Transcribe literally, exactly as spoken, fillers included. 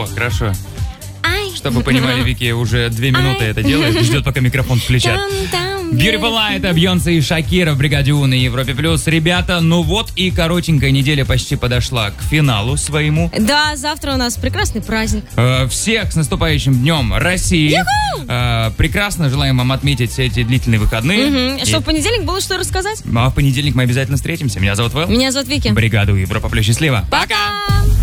О, хорошо. Чтобы вы понимали, Вики уже две минуты это делает, ждет, пока микрофон включат. Beautiful Light, это Бейонсе и Шакира в бригаде У на Европе плюс. Ребята, ну вот и коротенькая неделя почти подошла к финалу своему. Да, завтра у нас прекрасный праздник. Э, всех с наступающим днем России. Э, прекрасно желаем вам отметить эти длительные выходные. Угу. И... Что в понедельник было что рассказать? А в понедельник мы обязательно встретимся. Меня зовут Вэл. Меня зовут Вики. Бригаду Европа плюс. Счастливо. Пока!